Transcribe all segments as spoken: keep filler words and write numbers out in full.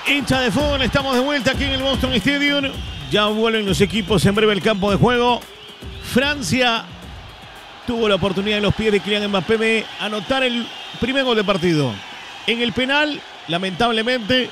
Hincha de fútbol, estamos de vuelta aquí en el Boston Stadium. Ya vuelven los equipos en breve al campo de juego. Francia tuvo la oportunidad en los pies de Kylian Mbappé de anotar el primer gol de partido. En el penal, lamentablemente,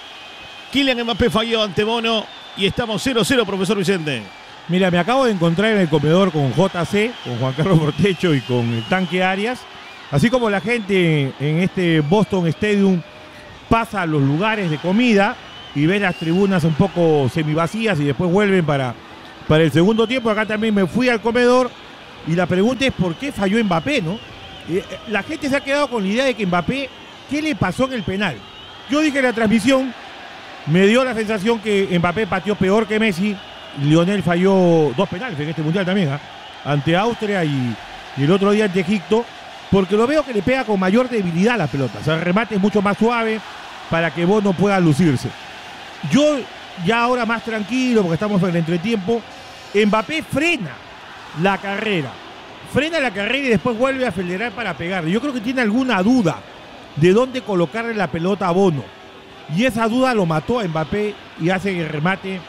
Kylian Mbappé falló ante Bono y estamos cero cero, profesor Vicente. Mira, me acabo de encontrar en el comedor con J C, con Juan Carlos Portecho y con el Tanque Arias. Así como la gente en este Boston Stadium pasa a los lugares de comida y ve las tribunas un poco semivacías y después vuelven para, para el segundo tiempo. Acá también me fui al comedor y la pregunta es ¿por qué falló Mbappé, no? Eh, la gente se ha quedado con la idea de que Mbappé, ¿qué le pasó en el penal? Yo dije en la transmisión, me dio la sensación que Mbappé pateó peor que Messi. Lionel falló dos penales en este mundial también, ¿eh? Ante Austria y, y el otro día ante Egipto, porque lo veo que le pega con mayor debilidad a la pelota. O sea, el remate es mucho más suave para que Bono pueda lucirse. Yo ya ahora más tranquilo, porque estamos en el entretiempo, Mbappé frena la carrera. Frena la carrera y después vuelve a acelerar para pegar. Yo creo que tiene alguna duda de dónde colocarle la pelota a Bono. Y esa duda lo mató a Mbappé y hace el remate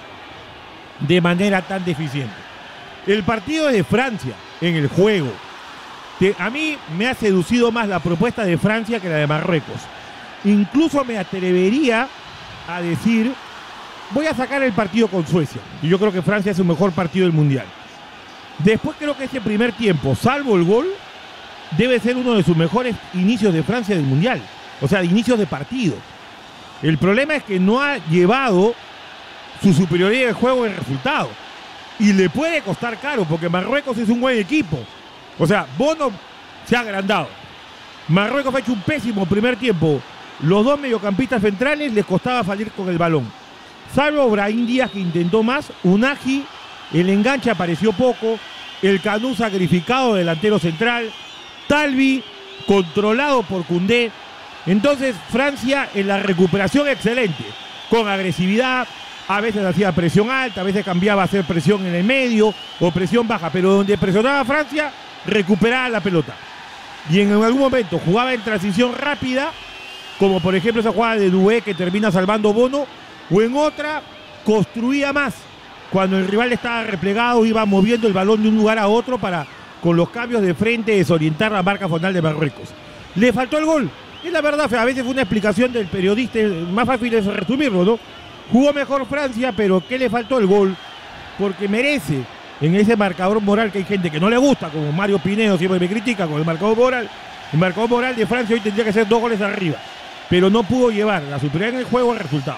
de manera tan deficiente. El partido de Francia en el juego. A mí me ha seducido más la propuesta de Francia que la de Marruecos. Incluso me atrevería a decir, voy a sacar el partido con Suecia. Y yo creo que Francia es el mejor partido del Mundial. Después creo que este primer tiempo, salvo el gol, debe ser uno de sus mejores inicios de Francia del Mundial. O sea, de inicios de partido. El problema es que no ha llevado su superioridad de juego en resultado. Y le puede costar caro, porque Marruecos es un buen equipo. O sea, Bono se ha agrandado. Marruecos ha hecho un pésimo primer tiempo. Los dos mediocampistas centrales les costaba salir con el balón. Salvo Brahim Díaz, que intentó más. Unagi, el enganche apareció poco. El Canú sacrificado, delantero central. Talvi, controlado por Koundé. Entonces, Francia en la recuperación excelente. Con agresividad. A veces hacía presión alta, a veces cambiaba a hacer presión en el medio o presión baja. Pero donde presionaba a Francia, recuperaba la pelota. Y en algún momento jugaba en transición rápida, como por ejemplo esa jugada de Doué que termina salvando Bono, o en otra construía más. Cuando el rival estaba replegado, iba moviendo el balón de un lugar a otro para, con los cambios de frente, desorientar la marca frontal de Marruecos. Le faltó el gol. Es la verdad, a veces fue una explicación del periodista, más fácil es resumirlo, ¿no? Jugó mejor Francia, pero ¿qué le faltó el gol? Porque merece, en ese marcador moral que hay gente que no le gusta, como Mario Pinedo siempre me critica con el marcador moral. El marcador moral de Francia hoy tendría que ser dos goles arriba, pero no pudo llevar la superioridad en el juego al resultado.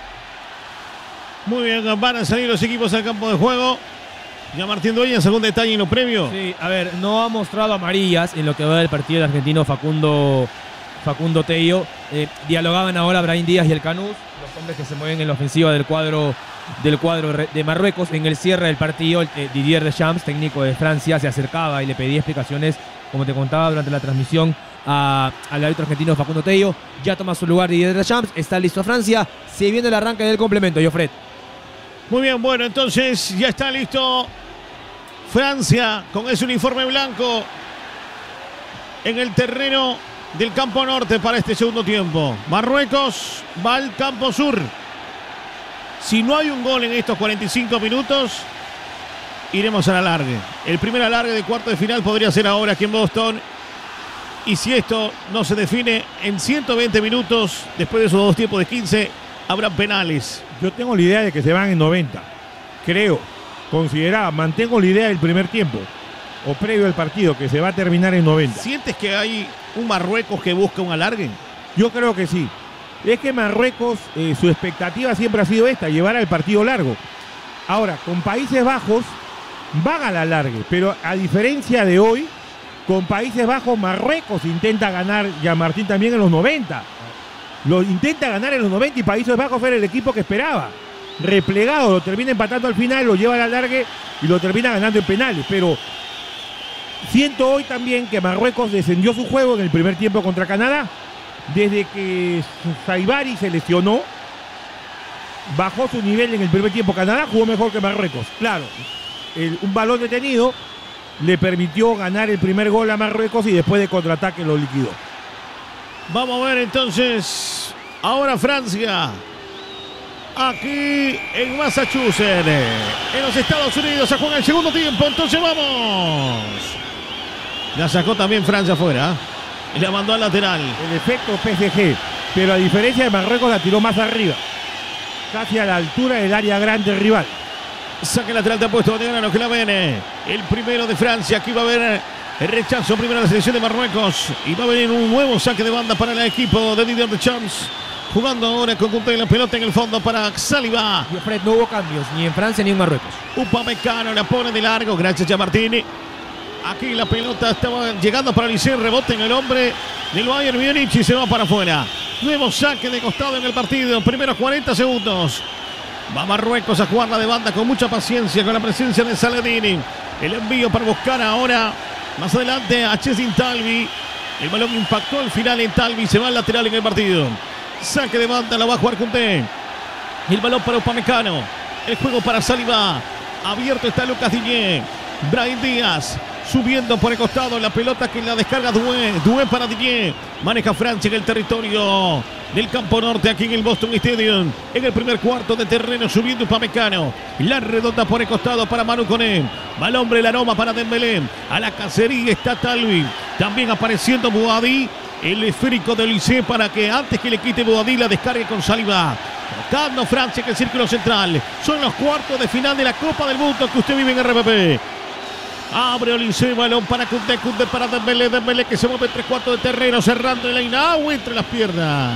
Muy bien, van a salir los equipos al campo de juego. Ya Martín Dueñas, algún detalle en los premios. Sí, a ver, no ha mostrado amarillas en lo que va del partido del argentino Facundo, Facundo Tello. Eh, dialogaban ahora Brahim Díaz y el Canús, los hombres que se mueven en la ofensiva del cuadro del cuadro de Marruecos. En el cierre del partido, el, eh, Didier Deschamps, técnico de Francia, se acercaba y le pedía explicaciones, como te contaba durante la transmisión, a, al árbitro argentino Facundo Tello. Ya toma su lugar Didier Deschamps, está listo Francia, se viene el arranque del complemento, Jofred. Muy bien, bueno, entonces ya está listo Francia con ese uniforme blanco en el terreno del campo norte para este segundo tiempo. Marruecos va al campo sur. Si no hay un gol en estos cuarenta y cinco minutos, iremos al alargue. El primer alargue de cuarto de final podría ser ahora aquí en Boston. Y si esto no se define en ciento veinte minutos, después de esos dos tiempos de quince, habrá penales. Yo tengo la idea de que se van en noventa. Creo, consideraba, mantengo la idea del primer tiempo, o previo al partido, que se va a terminar en noventa. ¿Sientes que hay un Marruecos que busca un alargue? Yo creo que sí. Es que Marruecos, eh, su expectativa siempre ha sido esta, llevar al partido largo. Ahora, con Países Bajos, van al alargue, pero a diferencia de hoy, con Países Bajos, Marruecos intenta ganar, ya Martín también en los noventa. Lo intenta ganar en los noventa y Países Bajos era el equipo que esperaba. Replegado, lo termina empatando al final, lo lleva al alargue y lo termina ganando en penales. Pero siento hoy también que Marruecos descendió su juego en el primer tiempo contra Canadá. Desde que Saibari se lesionó, bajó su nivel en el primer tiempo. Canadá jugó mejor que Marruecos. Claro, el, un balón detenido le permitió ganar el primer gol a Marruecos y después de contraataque lo liquidó. Vamos a ver entonces, ahora Francia aquí en Massachusetts, en los Estados Unidos. Se juega el segundo tiempo, entonces vamos. La sacó también Francia afuera y la mandó al lateral. El efecto P S G, pero a diferencia de Marruecos la tiró más arriba, casi a la altura del área grande del rival. Saque lateral, te ha puesto Bategrano, que la viene. El primero de Francia. Aquí va a haber el rechazo primero de la selección de Marruecos. Y va a venir un nuevo saque de banda para el equipo de Didier Deschamps. Jugando ahora con Koundé, la pelota en el fondo para Saliba. Y Fred, no hubo cambios, ni en Francia ni en Marruecos. Upamecano la pone de largo. Gracias a Martini. Aquí la pelota estaba llegando para Licey. Rebote en el hombre del Bayern Múnich y se va para afuera. Nuevo saque de costado en el partido. Primeros cuarenta segundos. Va Marruecos a jugarla de banda con mucha paciencia, con la presencia de Saladini. El envío para buscar ahora más adelante a Chesney Talbi. El balón impactó al final en Talbi. Se va al lateral en el partido. Saque de banda, la va a jugar Koundé. El balón para Upamecano. El juego para Saliba. Abierto está Lucas Digne. Brahim Díaz subiendo por el costado. La pelota que la descarga Doué. Doué para Digne. Maneja Francia en el territorio del campo norte, aquí en el Boston Stadium. En el primer cuarto de terreno, subiendo Upamecano. La redonda por el costado para Manu Koné. Va el hombre, el aroma para Dembélé. A la cacería está Talbi. También apareciendo Boadí. El esférico del Licey para que antes que le quite Boadí la descargue con Saliba. Tocando Francia en el círculo central. Son los cuartos de final de la Copa del Mundo que usted vive en R P P. Abre Olise, balón para Koundé, Koundé para Dembélé, Dembélé que se mueve en tres cuartos de terreno, cerrando el Ainaoui entre las piernas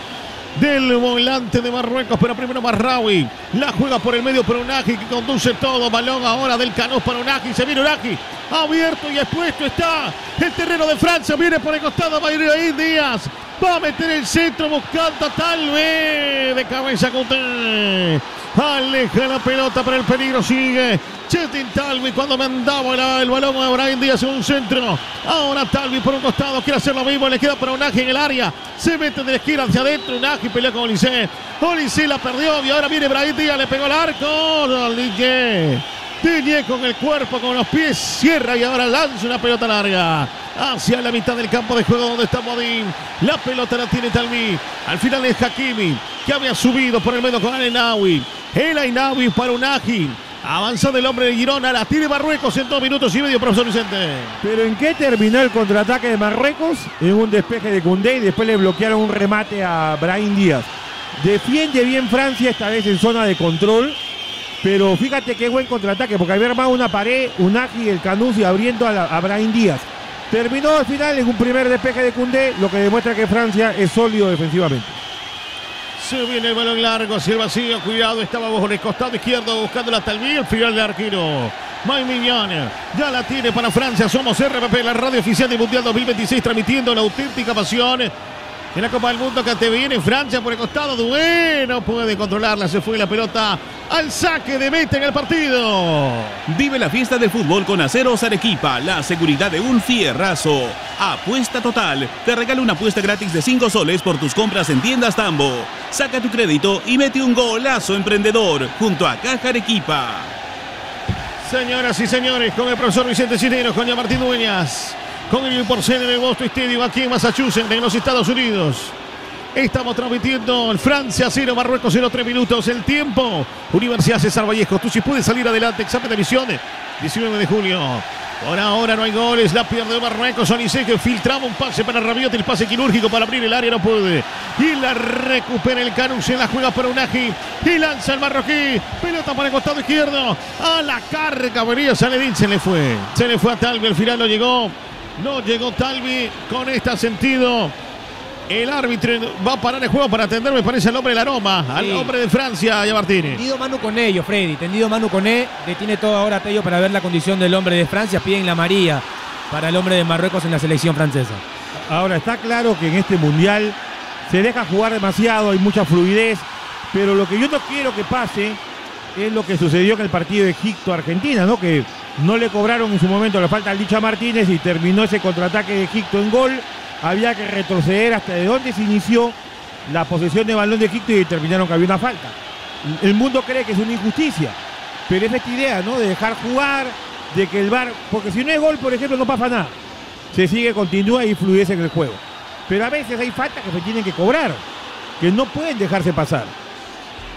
del volante de Marruecos, pero primero Marraoui, la juega por el medio para Unagi que conduce todo, balón ahora del Canós para Unagi, se viene Unagi, abierto y expuesto está el terreno de Francia, viene por el costado Brahim Díaz, va a meter el centro buscando a Talbi, de cabeza Koundé, aleja la pelota para el peligro, sigue Chesney Talbi cuando mandaba el, el balón a Brahim Díaz en un centro. Ahora Talbi por un costado, quiere hacer lo mismo, le queda para Unagi en el área. Se mete de la esquina hacia adentro, Unagi pelea con Olise. Olise la perdió y ahora viene Brahim Díaz, le pegó el arco. Digne. Digne con el cuerpo, con los pies, cierra y ahora lanza una pelota larga hacia la mitad del campo de juego donde está Modín. La pelota la tiene Talbi. Al final es Hakimi, que había subido por el medio con el Ainaoui. El Ainaoui para Unagi. Avanzando el hombre de Girona, la tiene Marruecos en dos minutos y medio, profesor Vicente. ¿Pero en qué terminó el contraataque de Marruecos? En un despeje de Koundé y después le bloquearon un remate a Brahim Díaz. Defiende bien Francia, esta vez en zona de control, pero fíjate qué buen contraataque, porque había armado una pared, Unagi, el Canús y abriendo a, la, a Brahim Díaz. Terminó al final en un primer despeje de Koundé, lo que demuestra que Francia es sólido defensivamente. Se viene el balón largo hacia el vacío. Cuidado, estaba bajo el costado izquierdo buscando la Talbi. El final del arquero Mike Mignon ya la tiene para Francia. Somos R P P, la radio oficial del Mundial dos mil veintiséis, transmitiendo la auténtica pasión en la Copa del Mundo que te viene Francia por el costado. Doué no puede controlarla. Se fue la pelota al saque de meta en el partido. Vive la fiesta del fútbol con Aceros Arequipa, la seguridad de un fierrazo. Apuesta total. Te regala una apuesta gratis de cinco soles por tus compras en tiendas Tambo. Saca tu crédito y mete un golazo emprendedor junto a Caja Arequipa. Señoras y señores, con el profesor Vicente Cineros, con Martín Dueñas, con el Porcel en el Boston Stadium aquí en Massachusetts, en los Estados Unidos. Estamos transmitiendo Francia cero, Marruecos cero, tres minutos. El tiempo. Universidad César Vallejo. Tú sí puedes salir adelante. Examen de admisión. diecinueve de julio. Por ahora no hay goles. La pierde Marruecos. Olise que filtraba un pase para Rabiot. El pase quirúrgico para abrir el área. No puede. Y la recupera el Canú. Se la juega para Unagi. Y lanza el marroquí. Pelota para el costado izquierdo. A la carga. Venía Saledín. Se le fue. Se le fue a Talbi. Al final no llegó. No llegó Talbi. Con este sentido. El árbitro va a parar el juego para atender, me parece, al hombre del aroma, sí. Al hombre de Francia, ya Martínez. Tendido Manu Koné, yo, Freddy. Tendido Manu Koné. Detiene todo ahora Tello para ver la condición del hombre de Francia. Piden la amarilla para el hombre de Marruecos en la selección francesa. Ahora, está claro que en este mundial se deja jugar demasiado, hay mucha fluidez, pero lo que yo no quiero que pase es lo que sucedió en el partido de Egipto-Argentina, ¿no? Que no le cobraron en su momento la falta al Licha Martínez y terminó ese contraataque de Egipto en gol. Había que retroceder hasta de donde se inició la posesión de balón de Egipto y determinaron que había una falta. El mundo cree que es una injusticia, pero es esta idea, ¿no? De dejar jugar, de que el V A R, porque si no es gol, por ejemplo, no pasa nada. Se sigue, continúa y fluidece en el juego. Pero a veces hay faltas que se tienen que cobrar, que no pueden dejarse pasar.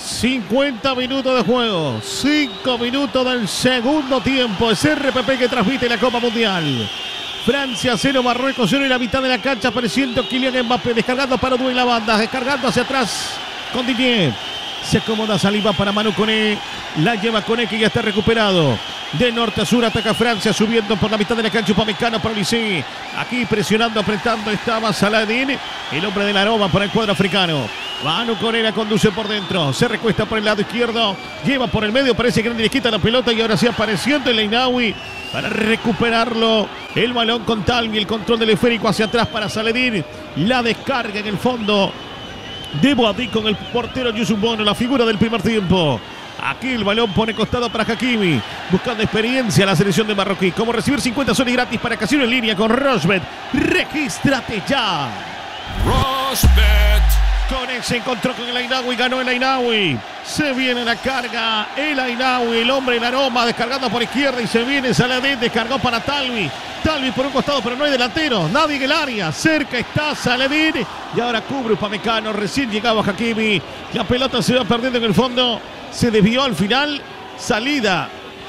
cincuenta minutos de juego, cinco minutos del segundo tiempo. Es R P P que transmite la Copa Mundial. Francia cero, Marruecos cero, y la mitad de la cancha apareciendo Kylian Mbappé, descargando para Dué la banda, descargando hacia atrás con Didier. Se acomoda Saliba para Manu Koné, la lleva Koné, que ya está recuperado. De norte a sur ataca Francia, subiendo por la mitad de la cancha Upamecano para Olise. Aquí presionando, apretando estaba Saladín, el hombre de la aroma para el cuadro africano. Manu Koné la conduce por dentro, se recuesta por el lado izquierdo, lleva por el medio, parece que nadie le quita la pelota, y ahora sí apareciendo el Einaoui para recuperarlo. El balón con Talvi, el control del esférico hacia atrás para Saladín, la descarga en el fondo de Boadí con el portero Yusuf Bono, la figura del primer tiempo. Aquí el balón pone costado para Hakimi, buscando experiencia la selección de Marroquí. Como recibir cincuenta soles gratis para casino en línea con Rochebet. Regístrate ya. Rochebet. Koné se encontró con el Einaoui, ganó el Einaoui. Se viene la carga, el Einaoui, el hombre en aroma, descargando por izquierda, y se viene Saladín, descargó para Talvi. Talvi por un costado, pero no hay delantero, nadie en el área. Cerca está Saladín, y ahora cubre Upamecano. Recién llegaba Hakimi, la pelota se va perdiendo en el fondo, se desvió al final. Salida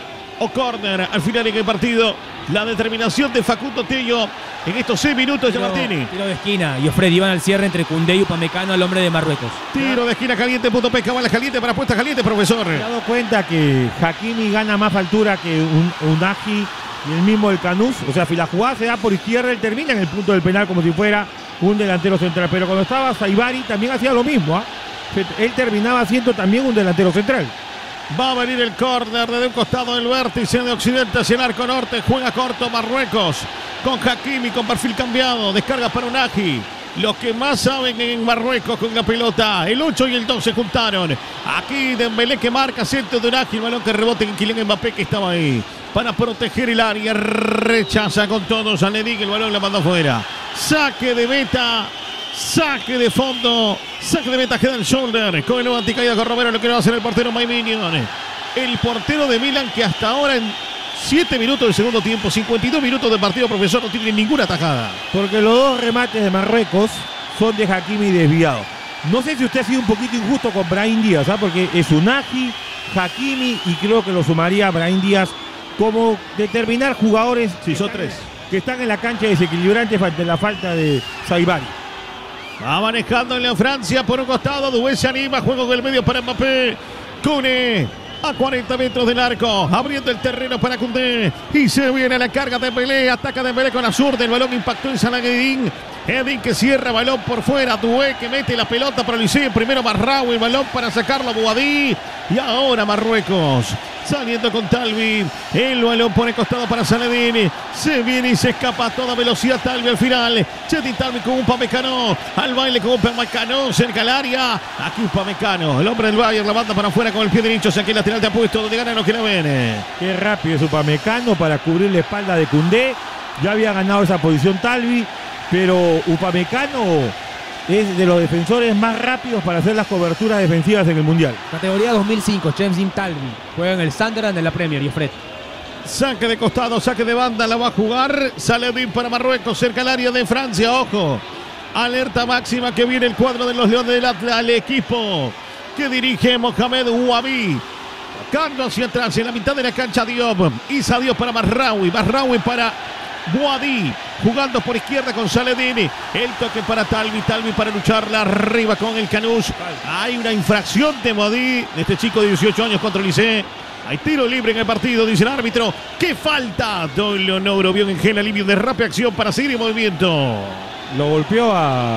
o córner al final en el partido. La determinación de Facundo Tello en estos seis minutos de Martini. Tiro de esquina, y Ofredi van al cierre entre Koundé y Upamecano, al hombre de Marruecos. Tiro de esquina caliente, punto pesca, bala caliente para apuesta caliente, profesor. Me he dado cuenta que Hakimi gana más altura que un Unagi y el mismo El Canús. O sea, si la jugada se da por izquierda, él termina en el punto del penal como si fuera un delantero central. Pero cuando estaba Saibari también hacía lo mismo, ¿eh? Él terminaba siendo también un delantero central. Va a venir el córner desde un costado del vértice de occidente hacia el arco norte. Juega corto Marruecos con Hakimi con perfil cambiado. Descarga para Unagi. Los que más saben en Marruecos con la pelota. El ocho y el dos se juntaron. Aquí Dembélé que marca, centro de Unagi. El balón que rebote en Kylian Mbappé, que estaba ahí para proteger el área. Rechaza con todo Saladín. El balón la mandó afuera. Saque de meta. Saque de fondo. Saque de meta, queda el shoulder. Con el nuevo anticaída con Romero, lo que no va a hacer el portero Maiminion. El portero de Milan, que hasta ahora en siete minutos del segundo tiempo, cincuenta y dos minutos de partido, profesor, no tiene ninguna atajada. Porque los dos remates de Marruecos son de Hakimi desviados. No sé si usted ha sido un poquito injusto con Brahim Díaz, ¿ah? Porque es Unagi, Hakimi, y creo que lo sumaría a Brahim Díaz como determinar jugadores. Sí, son tres. Que están en la cancha desequilibrantes ante la falta de Saibari. Va manejando en la Francia por un costado. Dué se anima, juego en el medio para Mbappé. Koné a cuarenta metros del arco, abriendo el terreno para Koundé. Y se viene la carga de Dembélé. Ataca Dembélé con la zurda. El balón impactó en Saladín. Edin que cierra, balón por fuera. Dué que mete la pelota para Olise. Primero Marraoui, el balón para sacarlo a Boadí. Y ahora Marruecos saliendo con Talvi. El balón pone costado para Saladín. Se viene y se escapa a toda velocidad Talvi al final. Chetin Talvi con Upamecano. Al baile con Upamecano. Cerca al área. Aquí Upamecano. El hombre del Bayern la manda para afuera con el pie derecho. Hacia aquí el lateral de apuesto. Donde ganan los que la ven. Qué rápido es Upamecano para cubrir la espalda de Koundé. Ya había ganado esa posición Talvi. Pero Upamecano es de los defensores más rápidos para hacer las coberturas defensivas en el Mundial. Categoría dos mil cinco, Chemsin Talvi. Juega en el Sunderland de la Premier y Fred. Saque de costado, saque de banda, la va a jugar Saladín para Marruecos, cerca al área de Francia. Ojo, alerta máxima que viene el cuadro de los Leones del Atlas, el equipo que dirige Mohamed Ouabi. Tocando hacia atrás, en la mitad de la cancha Diop. Isa Diop para Marraoui, Marraoui para Boadí, jugando por izquierda con Saladín. El toque para Talvi, Talvi para lucharla arriba con el Canús. Hay una infracción de Boadí, de este chico de dieciocho años contra Olise. Hay tiro libre en el partido, dice el árbitro. ¡Qué falta! Don Leonoro vio en Gel alivio de rápida acción para seguir en movimiento. Lo golpeó a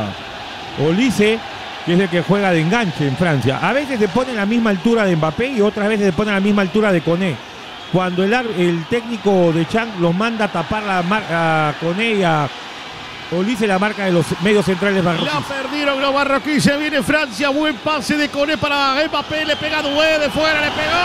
Olise, que es el que juega de enganche en Francia. A veces se pone a la misma altura de Mbappé y otras veces se pone a la misma altura de Koné. Cuando el, el técnico de Chang los manda a tapar la marca a Koné y a Olise, la marca de los medios centrales marroquíes. La perdieron los marroquíes, se viene Francia, buen pase de Koné para Mbappé, le pega Doué de fuera, le pegó.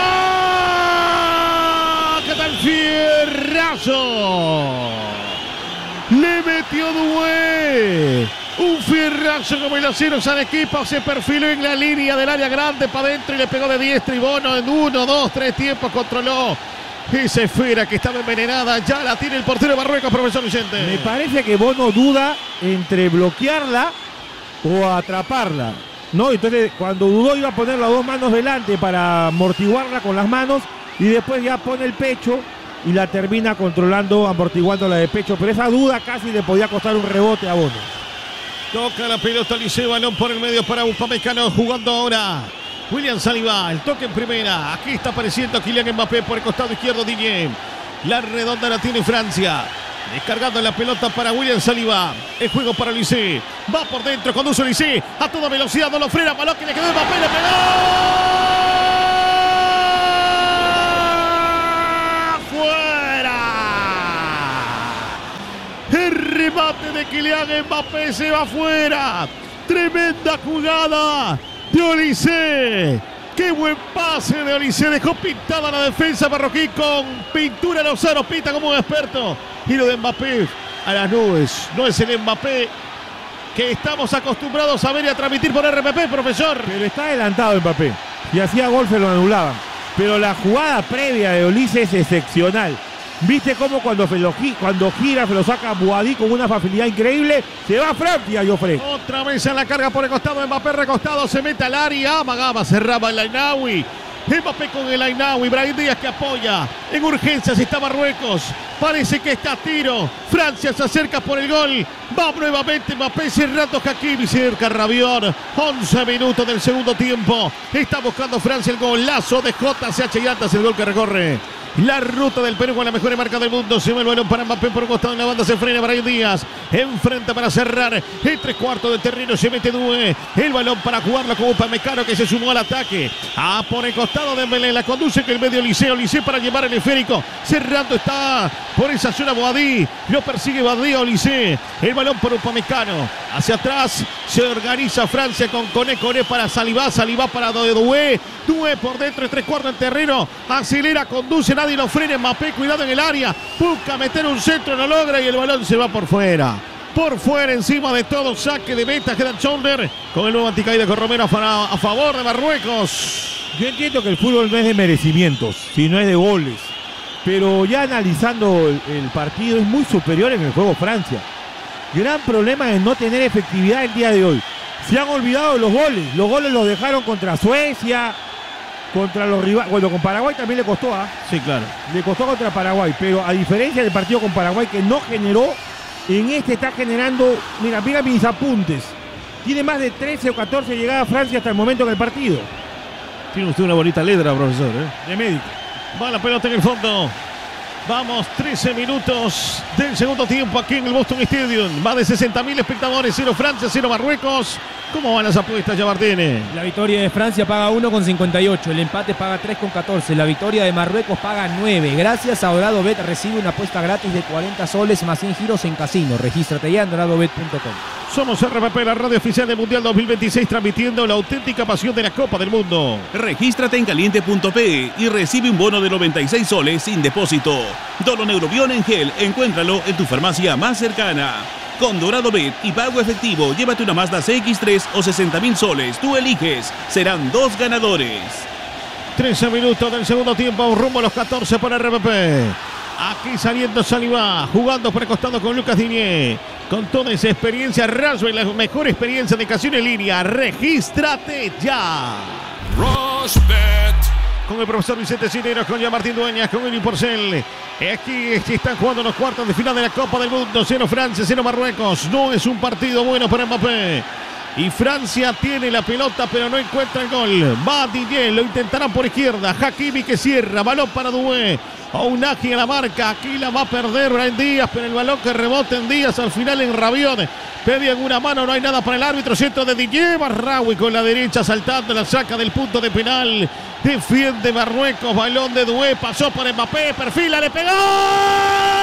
¿Qué tal fierrazo? Le metió Doué. Un fierrazo como el acero Arequipa, se perfiló en la línea del área grande para adentro y le pegó de diestra, y Bono en uno, dos, tres tiempos controló esa esfera que estaba envenenada. Ya la tiene el portero de Marruecos, profesor Vicente. Me parece que Bono duda entre bloquearla o atraparla. ¿no? Entonces, cuando dudó, iba a poner las dos manos delante para amortiguarla con las manos y después ya pone el pecho y la termina controlando, amortiguando la de pecho. Pero esa duda casi le podía costar un rebote a Bono. Toca la pelota Liceo, balón por el medio para Upamecano, jugando ahora William Saliba, el toque en primera. Aquí está apareciendo Kylian Mbappé por el costado izquierdo. Didier, la redonda la tiene Francia. Descargando la pelota para William Saliba. El juego para Olise. Va por dentro, conduce Olise. A toda velocidad, no lo frena. Balón que le quedó Mbappé, le pegó. ¡Fuera! El remate de Kylian Mbappé se va fuera. Tremenda jugada de Olise. ¡Qué buen pase de Olise! Dejó pintada la defensa marroquí con pintura Lozano. Pinta como un experto. Giro de Mbappé a las nubes. No es el Mbappé que estamos acostumbrados a ver y a transmitir por R P P, profesor. Pero está adelantado Mbappé. Si hacía gol se lo anulaban. Pero la jugada previa de Olise es excepcional. ¿Viste cómo cuando, lo, cuando gira se lo saca Boadí con una facilidad increíble? Se va Francia, Joffre. Otra vez en la carga por el costado. Mbappé recostado, se mete al área. Amagaba, cerraba el Ainaoui. Mbappé con el Ainaoui. Brahim Díaz que apoya. En urgencias está Marruecos. Parece que está a tiro. Francia se acerca por el gol. Va nuevamente Mbappé cerrando Hakimi. Cerca Rabiot. once minutos del segundo tiempo. Está buscando Francia el golazo de J C H Yatas. El gol que recorre la ruta del Perú con la mejor marca del mundo. Se va el balón para Mbappé por un costado en la banda. Se frena Brahim Díaz. Enfrenta para cerrar el tres cuartos del terreno. Se mete Due. El balón para jugarlo con Upamecano que se sumó al ataque. Ah, por el costado de Dembélé. La conduce que el medio Liceo. Liceo para llevar el esférico. Cerrando está por esa zona Boadí. Lo persigue Boadí a Olise. El balón por Upamecano. Hacia atrás se organiza Francia con Koné. Koné para Saliba. Saliba para Due. Due por dentro. Tres cuartos en terreno. Acelera, conduce. Nadie lo frena. Mbappé, cuidado en el área. Busca meter un centro. No logra y el balón se va por fuera. Por fuera, encima de todo. Saque de meta. Head and shoulder. Con el nuevo anticaída con Romero a, a favor de Marruecos. Yo entiendo que el fútbol no es de merecimientos, sino es de goles. Pero ya analizando el, el partido, es muy superior en el juego Francia. Gran problema de no tener efectividad el día de hoy. Se han olvidado de los goles. Los goles los dejaron contra Suecia, contra los rivales. Bueno, con Paraguay también le costó, ¿ah? Sí, claro. Le costó contra Paraguay. Pero a diferencia del partido con Paraguay que no generó, en este está generando. Mira, mira mis apuntes. Tiene más de trece o catorce llegadas Francia hasta el momento en el partido. Tiene usted una bonita letra, profesor, ¿eh? De médico. Va la pelota en el fondo. Vamos, trece minutos del segundo tiempo aquí en el Boston Stadium. Más de sesenta mil espectadores. Cero Francia, cero Marruecos. ¿Cómo van las apuestas, Yabardene? La victoria de Francia paga uno con cincuenta y ocho. El empate paga tres con catorce. La victoria de Marruecos paga nueve. Gracias a Dorado Bet recibe una apuesta gratis de cuarenta soles más cien giros en casino. Regístrate ya en dorado bet punto com. Somos R P P, la radio oficial del Mundial dos mil veintiséis, transmitiendo la auténtica pasión de la Copa del Mundo. Regístrate en caliente punto pe y recibe un bono de noventa y seis soles sin depósito. Doloneurobión en gel, encuéntralo en tu farmacia más cercana. Con Dorado Bet y pago efectivo, llévate una Mazda C X tres o sesenta mil soles. Tú eliges, serán dos ganadores. trece minutos del segundo tiempo, rumbo a los catorce para R P P. Aquí saliendo Saliba, jugando por el costado con Lucas Digne. Con toda esa experiencia, Rashford, la mejor experiencia de casino en línea. Regístrate ya. Rosbet. Con el profesor Vicente Cineros, con Jean Martín Dueñas, con Willy Porcel. Aquí, aquí están jugando los cuartos de final de la Copa del Mundo. Cero Francia, cero Marruecos. No es un partido bueno para Mbappé. Y Francia tiene la pelota, pero no encuentra el gol. Va Didier, lo intentarán por izquierda. Hakimi que cierra, balón para Due. Ounahi a la marca, aquí la va a perder Brahim Díaz, pero el balón que rebota en Díaz al final en Rabiot. Pedían una mano, no hay nada para el árbitro. Centro de Didier, Marraoui con la derecha saltando, la saca del punto de penal. Defiende Marruecos, balón de Due, pasó por Mbappé, perfila, le pegó.